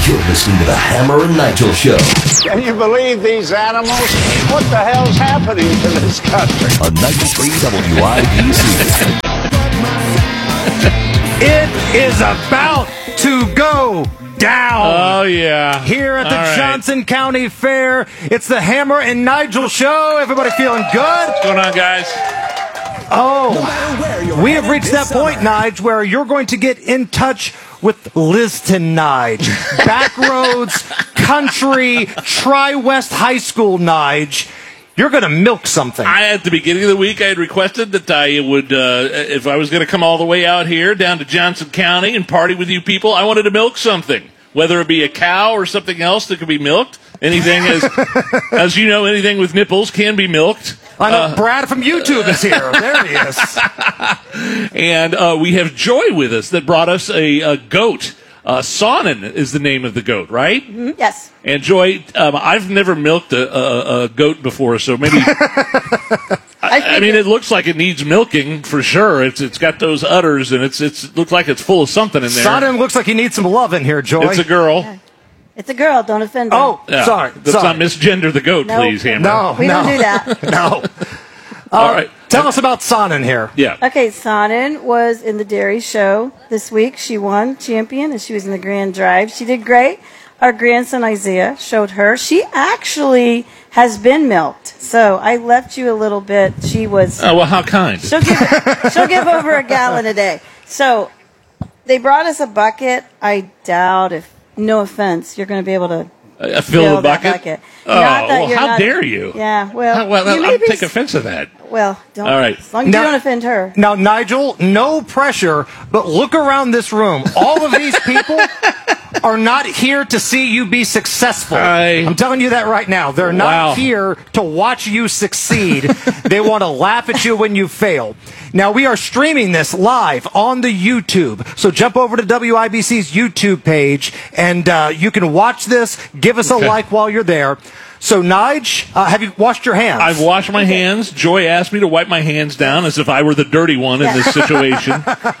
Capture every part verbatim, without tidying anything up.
You're listening to the Hammer and Nigel Show. Can you believe these animals? What the hell's happening to this country? On ninety-three W I B C. It is about to go down. Oh, yeah. Here at the All right. Johnson County Fair, it's the Hammer and Nigel Show. Everybody feeling good? What's going on, guys? Oh, we have reached that point, Nige, where you're going to get in touch with Liston Nige. Backroads, country, Tri-West High School Nige. You're going to milk something. I, at the beginning of the week, I had requested that I would, uh, if I was going to come all the way out here down to Johnson County and party with you people, I wanted to milk something, whether it be a cow or something else that could be milked. Anything, as as you know, anything with nipples can be milked. I know Uh, Brad from YouTube is here. There he is. And uh, we have Joy with us that brought us a, a goat. Uh, Sonnen is the name of the goat, right? Mm-hmm. Yes. And Joy, um, I've never milked a, a, a goat before, so maybe. I, I mean, it looks like it needs milking for sure. It's it's got those udders, and it's it's it looks like it's full of something in there. Sonnen looks like he needs some love in here, Joy. It's a girl. Yeah. It's a girl. Don't offend her. Oh, Yeah. sorry. Let's sorry. not misgender the goat, No. please, Hammer. No, We no. don't do that. No. All Uh, right. Tell us about Sonnen here. Yeah. Okay, Sonnen was in the dairy show this week. She won champion, and she was in the grand drive. She did great. Our grandson Isaiah showed her. She actually has been milked. So I left you a little bit. She was. Oh, well, how kind. She'll give. she'll give over a gallon a day. So they brought us a bucket. I doubt if. No offense, you're going to be able to. Uh, fill the that bucket? bucket. Oh, Not that well, you're how not- dare you? Yeah, well, How- well, you I'll may be take s- offense to that. Well, don't. All right. As long as Now- you don't offend her. Now, Nigel, no pressure, but look around this room. All of these people are not here to see you be successful. I- I'm telling you that right now. They're not Wow. here to watch you succeed. They want to laugh at you when you fail. Now, we are streaming this live on the YouTube. So jump over to W I B C's YouTube page, and uh, you can watch this. Give us Okay. a like while you're there. So, Nige, uh, have you washed your hands? I've washed my hands. Joy asked me to wipe my hands down as if I were the dirty one in this situation.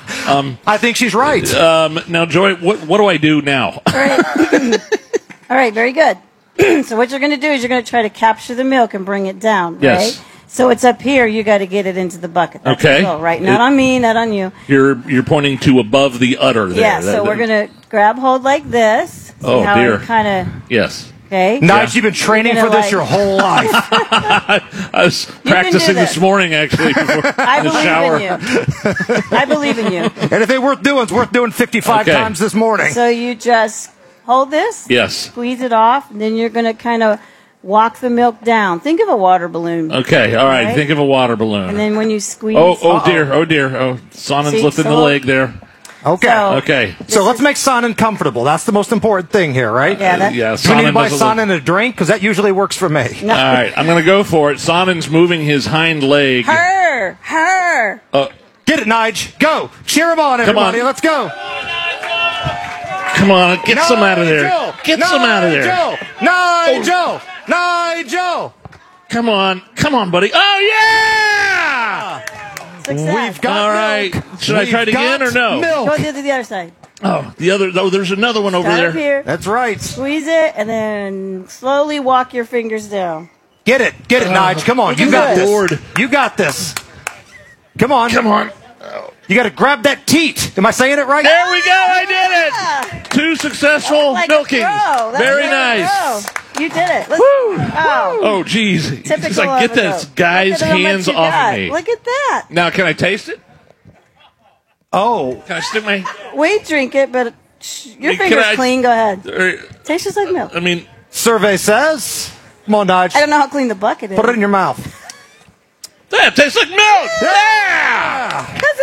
I think she's right. Um, now, Joy, what what do I do now? All right. All right, very good. So what you're going to do is you're going to try to capture the milk and bring it down, Yes. right? So it's up here. You got to get it into the bucket. That's Okay. the goal, right? Not It- on me, not on you. You're you're pointing to above the udder there. Yeah. That- So we're that- going to grab hold like this. See Oh, how dear. Kind of. Yes. Okay. Nige, you've been training You're for gonna, this like- your whole life. I was do practicing this. this morning, actually, before I the shower. believe in you. I believe in you. And if they worth doing, it's worth doing fifty-five Okay. times this morning. So you just hold this. Yes. Squeeze it off, and then you're going to kind of walk the milk down. Think of a water balloon. Okay. All right. Right. Think of a water balloon. And then when you squeeze. oh, oh Uh-oh. dear. Oh dear. Oh, Sonnen's See, lifting the so- leg there. Okay. So- Okay. So This let's is- make Sonnen comfortable. That's the most important thing here, right? Yeah, that- yeah. Do we need to Sonnen buy does a little- Sonnen a drink? Because that usually works for me. No. All right. I'm going to go for it. Sonnen's moving his hind leg. Her, her. Uh, Get it, Nige. Go. Cheer him on, Come everybody. on. Let's go. come on. Get some out of there. Nigel! Get some out of there. Nigel! Nigel! Nigel! Come on. Come on, buddy. Oh, yeah! Success. We've got All right. milk. Should I try it We've again got or no? Milk. Go to the other side. Oh, the other. Oh, there's another one over Start there. up here. That's right. Squeeze it, and then slowly walk your fingers down. Get it. Get it, Nige. Come on. You You can got do it. this. Lord. You got this. Come on. Come on. You got to grab that teat. Am I saying it right? There we go. I did it. Two successful Like a milkings. pro. That's Very like a nice. pro. You did it. Let's, Woo. Wow. Oh, geez. Typical It's like, of get a this goat. guy's Look at how much hands you off got. of me. Look at that. Now, can I taste it? Oh. Can I stick my... We drink it, but shh, your Can finger's I- clean. Go ahead. er, Tastes just like milk. I mean, Survey says. Come on, Nige. I don't know how clean the bucket is. Put it in your mouth. that tastes like milk. Yeah. Because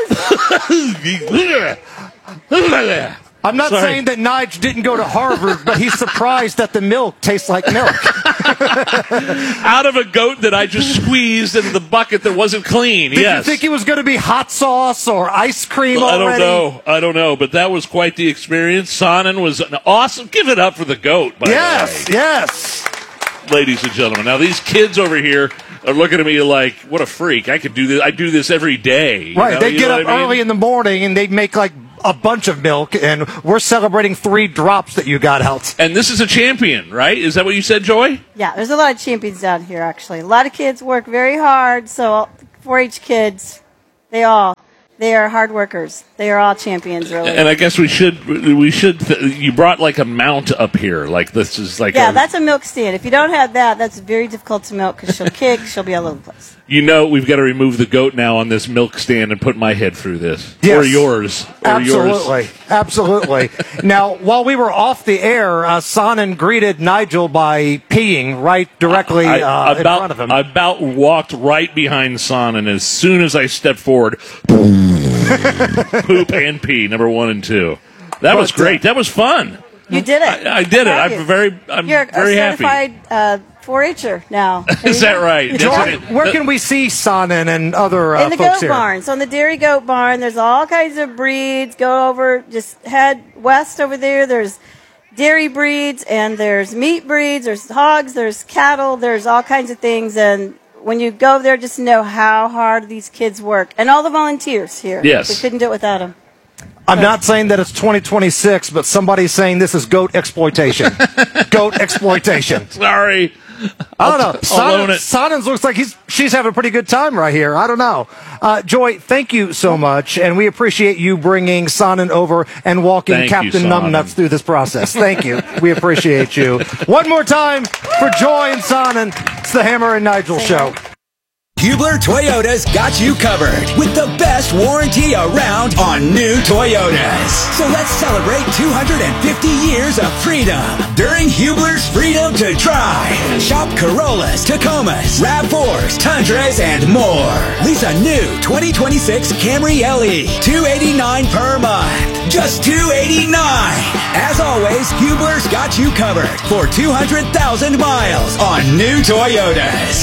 it is. I'm not Sorry. saying that Nige didn't go to Harvard, but he's surprised that the milk tastes like milk. Out of a goat that I just squeezed into the bucket that wasn't clean. Did yes. you think it was going to be hot sauce or ice cream Well, I already? don't know. I don't know, but that was quite the experience. Sonnen was an awesome. Give it up for the goat, by Yes, the way. yes. Ladies and gentlemen. Now, these kids over here are looking at me like, what a freak. I could do this. I do this every day. You Right, know? they You get know up what I mean? early in the morning and they make like a bunch of milk, and we're celebrating three drops that you got out. And this is a champion, right? Is that what you said, Joy? Yeah, there's a lot of champions down here, actually. A lot of kids work very hard, so four H kids, they all, they are hard workers. They are all champions, really. And I guess we should, we should, th- you brought like a mount up here. Like this is like Yeah, a, that's a milk stand. If you don't have that, that's very difficult to milk because she'll kick, she'll be all over the place. You know, we've got to remove the goat now on this milk stand and put my head through this. Yes. Or yours. Or Absolutely. yours. Absolutely. Now, while we were off the air, uh, Sonnen greeted Nigel by peeing right directly I, uh, about, in front of him. I about walked right behind Son, and as soon as I stepped forward, poop and pee, number one and two. That was But, uh, great. That was fun. You did it. I, I did it. Proud of I'm you. very, I'm You're very a happy. certified uh, four H-er now. There Is you that go. right? That's Joy, it. where can we see Sonnen and other uh, In the folks goat here? barn. So in the dairy goat barn, there's all kinds of breeds. Go over, just head west over there. There's dairy breeds and there's meat breeds. There's hogs. There's cattle. There's all kinds of things. And when you go there, just know how hard these kids work. And all the volunteers here. Yes. We couldn't do it without them. I'm not saying that it's twenty twenty-six, but somebody's saying this is goat exploitation. Goat exploitation. Sorry. I don't know. I'll own Sonnen, it. Sonnen's looks like he's she's having a pretty good time right here. I don't know. Uh, Joy, thank you so much, and we appreciate you bringing Sonnen over and walking Thank you, Captain Sonnen. Numbnuts through this process. Thank you. We appreciate you. One more time for Joy and Sonnen. It's the Hammer and Nigel Show. Hubler Toyota's got you covered with the best warranty around on new Toyotas. So let's celebrate two hundred fifty years of freedom during Hubler's Freedom to Drive. Shop Corollas, Tacomas, RAV fours, Tundras, and more. Lease a new twenty twenty-six Camry L E, two hundred eighty-nine dollars per month. Just two hundred eighty-nine dollars. As always, Hubler's got you covered for two hundred thousand miles on new Toyotas.